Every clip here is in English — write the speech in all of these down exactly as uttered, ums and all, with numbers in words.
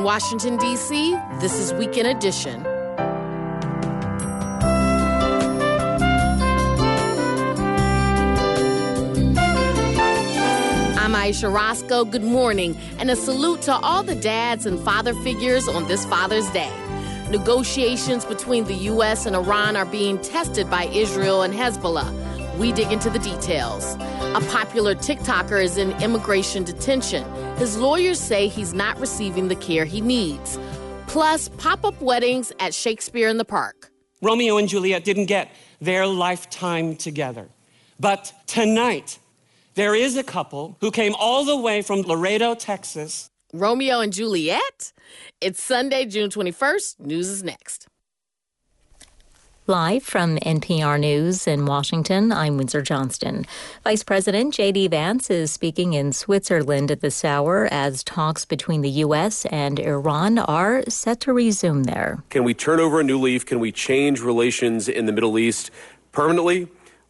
In Washington, D C, this is Weekend Edition. I'm Aisha Roscoe. Good morning, and a salute to all the dads and father figures on this Father's Day. Negotiations between the U S and Iran are being tested by Israel and Hezbollah. We dig into the details. A popular TikToker is in immigration detention. His lawyers say he's not receiving the care he needs. Plus, pop-up weddings at Shakespeare in the Park. Romeo and Juliet didn't get their lifetime together. But tonight, there is a couple who came all the way from Laredo, Texas. Romeo and Juliet? It's Sunday, June twenty-first. News is next. Live from N P R News in Washington, I'm Windsor Johnston. Vice President J D. Vance is speaking in Switzerland at this hour as talks between the U S and Iran are set to resume there. Can we turn over a new leaf? Can we change relations in the Middle East permanently?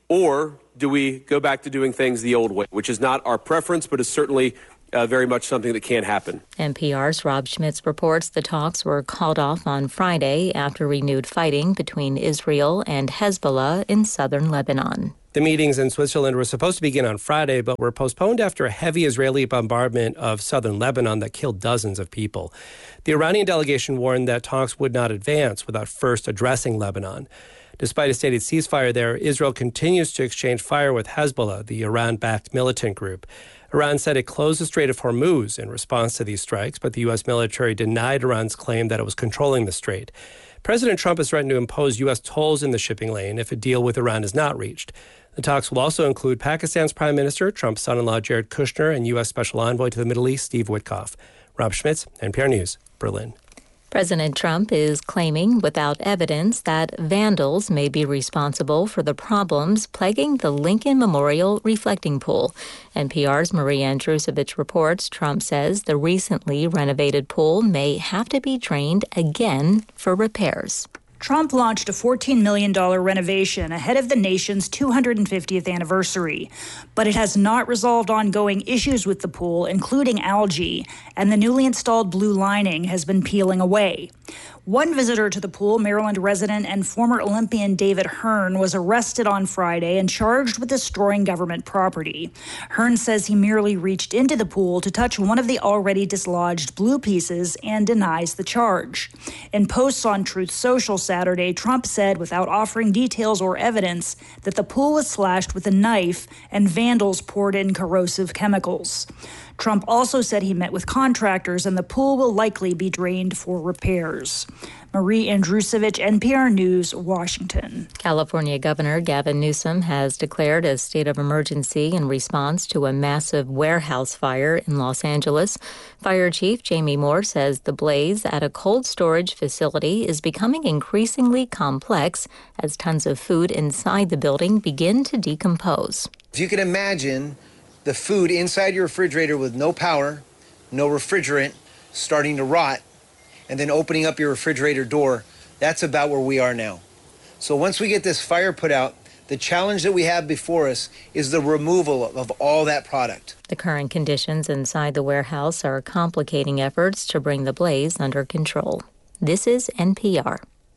Or do we go back to doing things the old way, which is not our preference, but is certainly Uh, very much something that can happen. N P R's Rob Schmitz reports the talks were called off on Friday after renewed fighting between Israel and Hezbollah in southern Lebanon. The meetings in Switzerland were supposed to begin on Friday, but were postponed after a heavy Israeli bombardment of southern Lebanon that killed dozens of people. The Iranian delegation warned that talks would not advance without first addressing Lebanon. Despite a stated ceasefire there, Israel continues to exchange fire with Hezbollah, the Iran-backed militant group. Iran said it closed the Strait of Hormuz in response to these strikes, but the U S military denied Iran's claim that it was controlling the strait. President Trump has threatened to impose U S tolls in the shipping lane if a deal with Iran is not reached. The talks will also include Pakistan's Prime Minister, Trump's son-in-law Jared Kushner, and U S Special Envoy to the Middle East, Steve Witkoff. Rob Schmitz, N P R News, Berlin. President Trump is claiming without evidence that vandals may be responsible for the problems plaguing the Lincoln Memorial reflecting pool. N P R's Marie Andrusovich reports Trump says the recently renovated pool may have to be drained again for repairs. Trump launched a fourteen million dollars renovation ahead of the nation's two hundred fiftieth anniversary. But it has not resolved ongoing issues with the pool, including algae, and the newly installed blue lining has been peeling away. One visitor to the pool, Maryland resident and former Olympian David Hearn, was arrested on Friday and charged with destroying government property. Hearn says he merely reached into the pool to touch one of the already dislodged blue pieces and denies the charge. In posts on Truth Social Saturday, Trump said, without offering details or evidence, that the pool was slashed with a knife and vandals poured in corrosive chemicals. Trump also said he met with contractors and the pool will likely be drained for repairs. Marie Andrusovich, N P R News, Washington. California Governor Gavin Newsom has declared a state of emergency in response to a massive warehouse fire in Los Angeles. Fire Chief Jamie Moore says the blaze at a cold storage facility is becoming increasingly complex as tons of food inside the building begin to decompose. If you can imagine the food inside your refrigerator with no power, no refrigerant, starting to rot, and then opening up your refrigerator door, that's about where we are now. So once we get this fire put out, the challenge that we have before us is the removal of all that product. The current conditions inside the warehouse are complicating efforts to bring the blaze under control. This is N P R.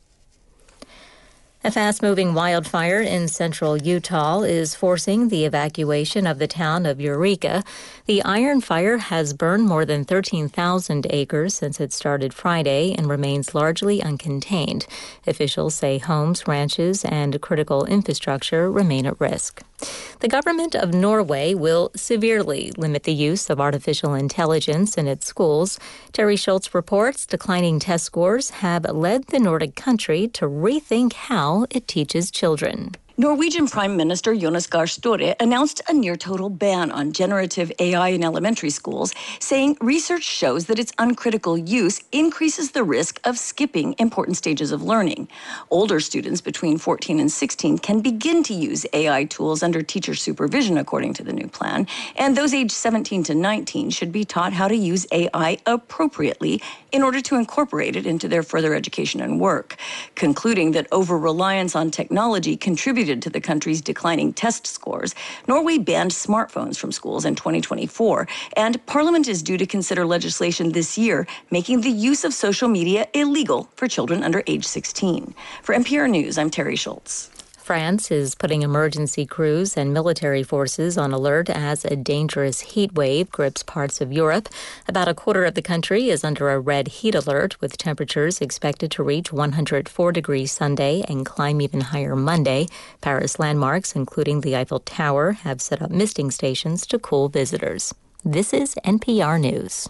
A fast-moving wildfire in central Utah is forcing the evacuation of the town of Eureka. The Iron Fire has burned more than thirteen thousand acres since it started Friday and remains largely uncontained. Officials say homes, ranches, and critical infrastructure remain at risk. The government of Norway will severely limit the use of artificial intelligence in its schools. Terry Schultz reports declining test scores have led the Nordic country to rethink how it teaches children. Norwegian Prime Minister Jonas Gahr Støre announced a near-total ban on generative A I in elementary schools, saying research shows that its uncritical use increases the risk of skipping important stages of learning. Older students between fourteen and sixteen can begin to use A I tools under teacher supervision, according to the new plan, and those aged seventeen to nineteen should be taught how to use A I appropriately in order to incorporate it into their further education and work, concluding that over-reliance on technology contributed to the country's declining test scores. Norway banned smartphones from schools in twenty twenty-four, and Parliament is due to consider legislation this year making the use of social media illegal for children under age sixteen. For N P R News, I'm Terry Schultz. France is putting emergency crews and military forces on alert as a dangerous heat wave grips parts of Europe. About a quarter of the country is under a red heat alert, with temperatures expected to reach one hundred four degrees Sunday and climb even higher Monday. Paris landmarks, including the Eiffel Tower, have set up misting stations to cool visitors. This is N P R News.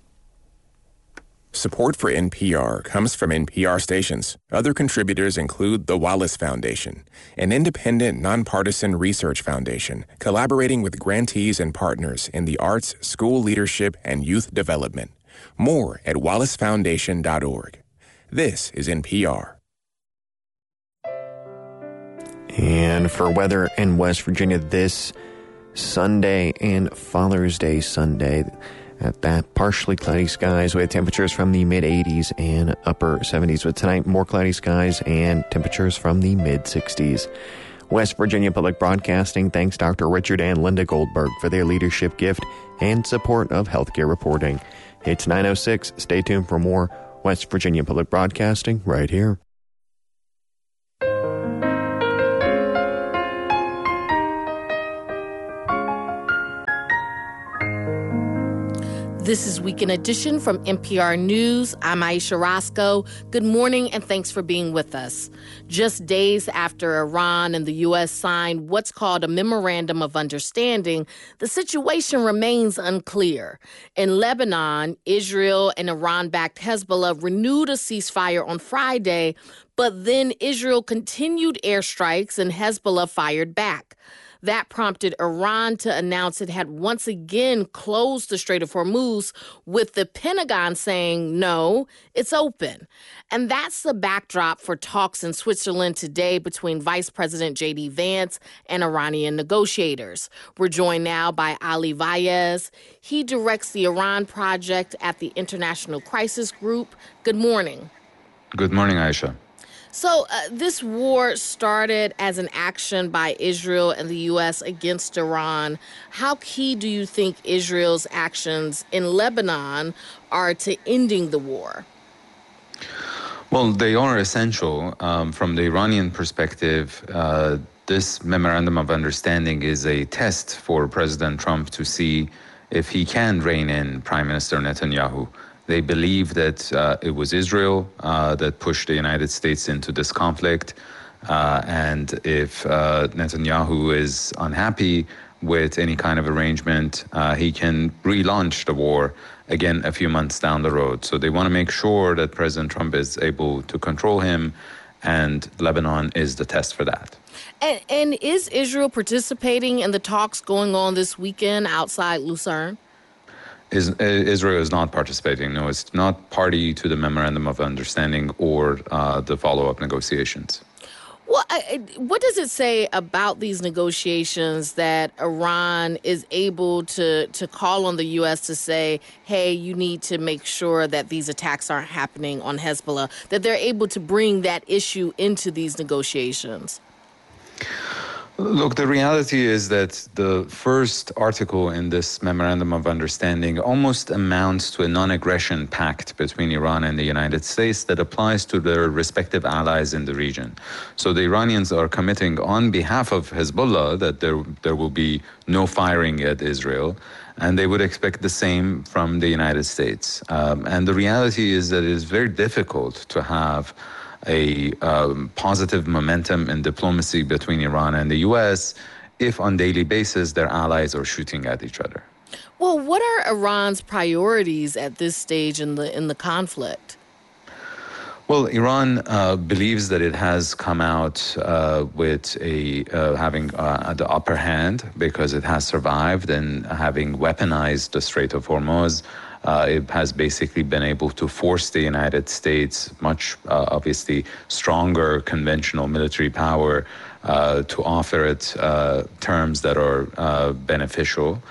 Support for N P R comes from N P R stations. Other contributors include the Wallace Foundation, an independent, nonpartisan research foundation collaborating with grantees and partners in the arts, school leadership, and youth development. More at wallace foundation dot org. This is N P R. And for weather in West Virginia this Sunday and Father's Day Sunday, at that, partially cloudy skies with temperatures from the mid-eighties and upper seventies. With tonight, more cloudy skies and temperatures from the mid-sixties. West Virginia Public Broadcasting thanks Doctor Richard and Linda Goldberg for their leadership gift and support of healthcare reporting. It's nine oh six. Stay tuned for more West Virginia Public Broadcasting right here. This is Weekend Edition from N P R News. I'm Aisha Roscoe. Good morning and thanks for being with us. Just days after Iran and the U S signed what's called a Memorandum of Understanding, the situation remains unclear. In Lebanon, Israel and Iran-backed Hezbollah renewed a ceasefire on Friday, but then Israel continued airstrikes and Hezbollah fired back. That prompted Iran to announce it had once again closed the Strait of Hormuz, with the Pentagon saying, no, it's open. And that's the backdrop for talks in Switzerland today between Vice President J D Vance and Iranian negotiators. We're joined now by Ali Vaez. He directs the Iran project at the International Crisis Group. Good morning. Good morning, Aisha. So uh, this war started as an action by Israel and the U S against Iran. How key do you think Israel's actions in Lebanon are to ending the war? Well, they are essential. Um, from the Iranian perspective, uh, this memorandum of understanding is a test for President Trump to see if he can rein in Prime Minister Netanyahu. They believe that uh, it was Israel uh, that pushed the United States into this conflict. Uh, and if uh, Netanyahu is unhappy with any kind of arrangement, uh, he can relaunch the war again a few months down the road. So they want to make sure that President Trump is able to control him, and Lebanon is the test for that. And, and is Israel participating in the talks going on this weekend outside Lucerne? Is, Israel is not participating. No, it's not party to the Memorandum of Understanding or uh, the follow-up negotiations. Well, I, what does it say about these negotiations that Iran is able to, to call on the U S to say, hey, you need to make sure that these attacks aren't happening on Hezbollah, that they're able to bring that issue into these negotiations? Look, the reality is that the first article in this Memorandum of Understanding almost amounts to a non-aggression pact between Iran and the United States that applies to their respective allies in the region. So the Iranians are committing on behalf of Hezbollah that there, there will be no firing at Israel, and they would expect the same from the United States. Um, and the reality is that it is very difficult to have a um, positive momentum in diplomacy between Iran and the U S if on a daily basis their allies are shooting at each other. Well, what are Iran's priorities at this stage in the in the conflict? Well, Iran uh, believes that it has come out uh, with a uh, having uh, the upper hand because it has survived and having weaponized the Strait of Hormuz. Uh, it has basically been able to force the United States, much uh, obviously stronger conventional military power, uh, to offer it uh, terms that are uh, beneficial.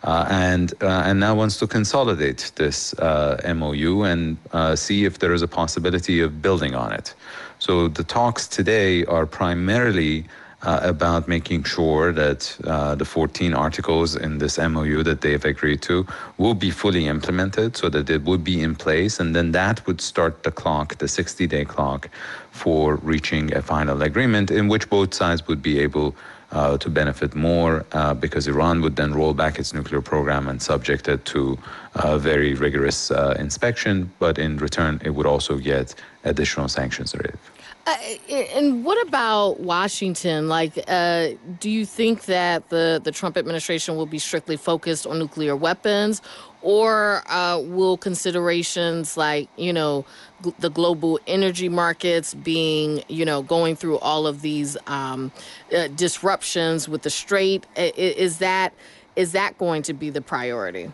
Uh, and uh, and now wants to consolidate this uh, M O U and uh, see if there is a possibility of building on it. So the talks today are primarily uh, about making sure that uh, the fourteen articles in this M O U that they've agreed to will be fully implemented so that it would be in place, and then that would start the clock, the sixty-day clock, for reaching a final agreement in which both sides would be able Uh, to benefit more uh, because Iran would then roll back its nuclear program and subject it to uh, very rigorous uh, inspection, but in return it would also get additional sanctions relief. Uh, and what about Washington? Like, uh, do you think that the, the Trump administration will be strictly focused on nuclear weapons, or uh, will considerations like, you know, g- the global energy markets being, you know, going through all of these um, uh, disruptions with the Strait, is that is that going to be the priority?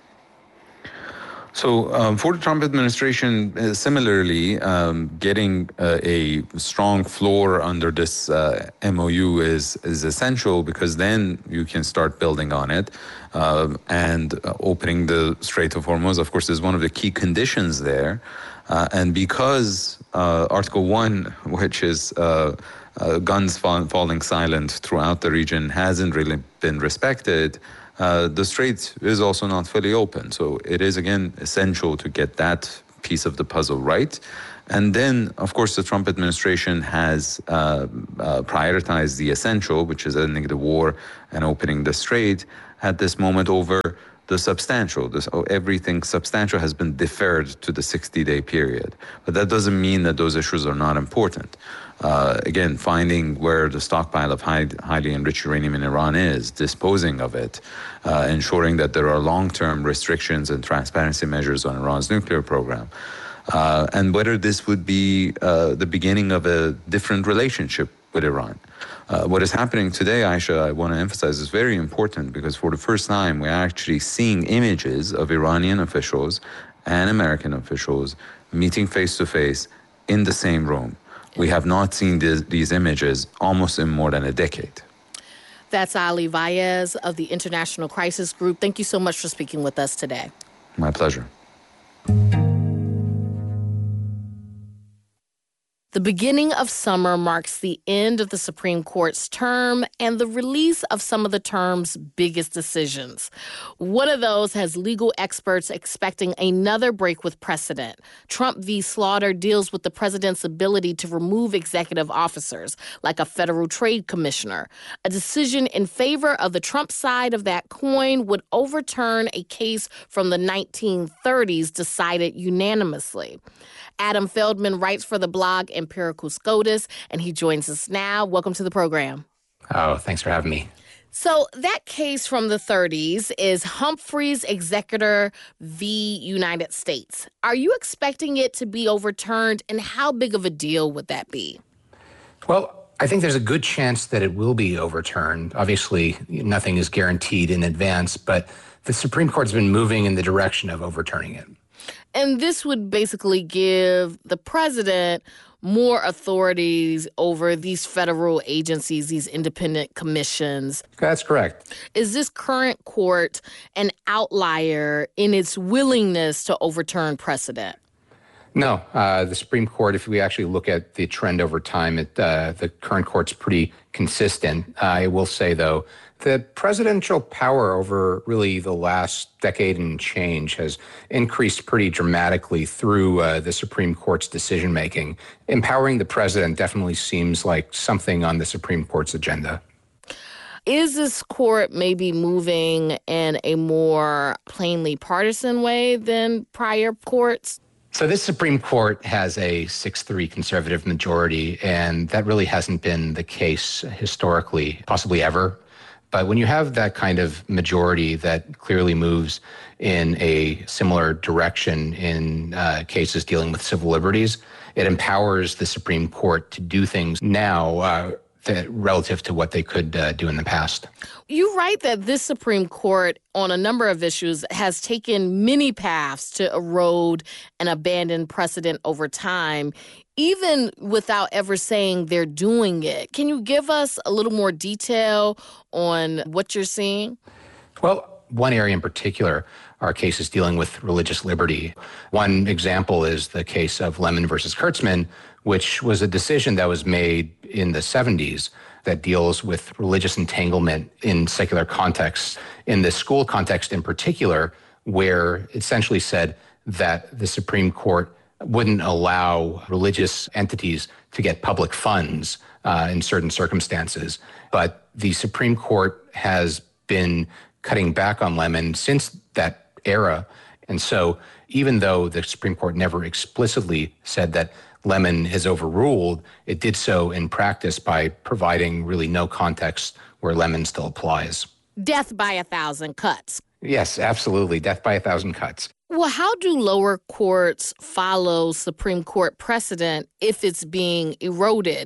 So um, for the Trump administration, uh, similarly, um, getting uh, a strong floor under this uh, M O U is is essential, because then you can start building on it. Um, and uh, opening the Strait of Hormuz, of course, is one of the key conditions there. Uh, and because uh, Article one, which is uh, uh, guns fall, falling silent throughout the region, hasn't really been respected, Uh, the Strait is also not fully open. So it is, again, essential to get that piece of the puzzle right. And then, of course, the Trump administration has uh, uh, prioritized the essential, which is ending the war and opening the Strait, at this moment over the substantial. This, oh, everything substantial has been deferred to the sixty-day period. But that doesn't mean that those issues are not important. Uh, again, finding where the stockpile of high, highly enriched uranium in Iran is, disposing of it, uh, ensuring that there are long-term restrictions and transparency measures on Iran's nuclear program, uh, and whether this would be uh, the beginning of a different relationship with Iran. Uh, what is happening today, Aisha, I want to emphasize, is very important, because for the first time we're actually seeing images of Iranian officials and American officials meeting face-to-face in the same room. We have not seen this, these images almost in more than a decade. That's Ali Vaez of the International Crisis Group. Thank you so much for speaking with us today. My pleasure. The beginning of summer marks the end of the Supreme Court's term and the release of some of the term's biggest decisions. One of those has legal experts expecting another break with precedent. Trump v. Slaughter deals with the president's ability to remove executive officers, like a federal trade commissioner. A decision in favor of the Trump side of that coin would overturn a case from the nineteen thirties decided unanimously. Adam Feldman writes for the blog Empirical SCOTUS, and he joins us now. Welcome to the program. Oh, thanks for having me. So that case from the thirties is Humphreys Executor v. United States. Are you expecting it to be overturned, and how big of a deal would that be? Well, I think there's a good chance that it will be overturned. Obviously, nothing is guaranteed in advance, but the Supreme Court's been moving in the direction of overturning it. And this would basically give the president more authorities over these federal agencies, these independent commissions. That's correct. Is this current court an outlier in its willingness to overturn precedent? No, uh, the Supreme Court, if we actually look at the trend over time, it, uh, the current court's pretty consistent. Uh, I will say, though, the presidential power over really the last decade and change has increased pretty dramatically through uh, the Supreme Court's decision-making. Empowering the president definitely seems like something on the Supreme Court's agenda. Is this court maybe moving in a more plainly partisan way than prior courts? So this Supreme Court has a six three conservative majority, and that really hasn't been the case historically, possibly ever. But when you have that kind of majority that clearly moves in a similar direction in uh, cases dealing with civil liberties, it empowers the Supreme Court to do things now uh, that, relative to what they could uh, do in the past. You write that this Supreme Court, on a number of issues, has taken many paths to erode and abandon precedent over time, even without ever saying they're doing it. Can you give us a little more detail on what you're seeing? Well, one area in particular are cases dealing with religious liberty. One example is the case of Lemon versus Kurtzman, which was a decision that was made in the seventies that deals with religious entanglement in secular contexts, in the school context in particular, where it essentially said that the Supreme Court wouldn't allow religious entities to get public funds uh, in certain circumstances. But the Supreme Court has been cutting back on Lemon since that era. And so even though the Supreme Court never explicitly said that Lemon is overruled, it did so in practice by providing really no context where Lemon still applies. Death by a thousand cuts. Yes, absolutely. Death by a thousand cuts. Well, how do lower courts follow Supreme Court precedent if it's being eroded?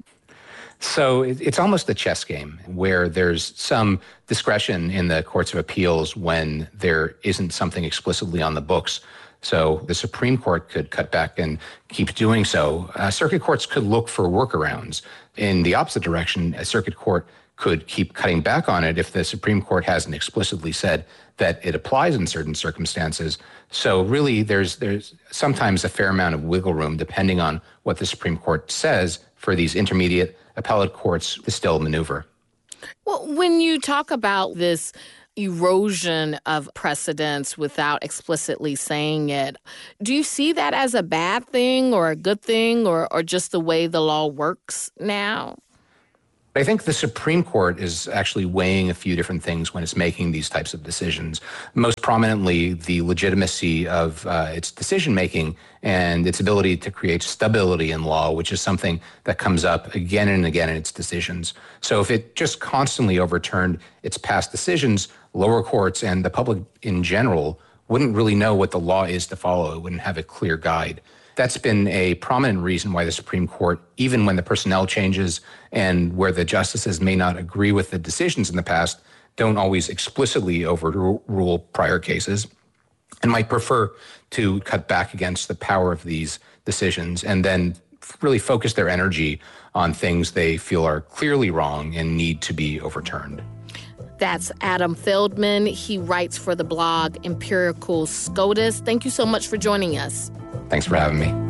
So it's almost a chess game where there's some discretion in the courts of appeals when there isn't something explicitly on the books. So the Supreme Court could cut back and keep doing so. Uh, circuit courts could look for workarounds. In the opposite direction, a circuit court could keep cutting back on it if the Supreme Court hasn't explicitly said that it applies in certain circumstances. So really, there's there's sometimes a fair amount of wiggle room depending on what the Supreme Court says for these intermediate appellate courts to still maneuver. Well, when you talk about this erosion of precedents without explicitly saying it, do you see that as a bad thing or a good thing or, or just the way the law works now? I think the Supreme Court is actually weighing a few different things when it's making these types of decisions. Most prominently, the legitimacy of uh, its decision-making and its ability to create stability in law, which is something that comes up again and again in its decisions. So if it just constantly overturned its past decisions, lower courts and the public in general wouldn't really know what the law is to follow. It wouldn't have a clear guide. That's been a prominent reason why the Supreme Court, even when the personnel changes and where the justices may not agree with the decisions in the past, don't always explicitly overrule prior cases and might prefer to cut back against the power of these decisions and then really focus their energy on things they feel are clearly wrong and need to be overturned. That's Adam Feldman. He writes for the blog Empirical SCOTUS. Thank you so much for joining us. Thanks for having me.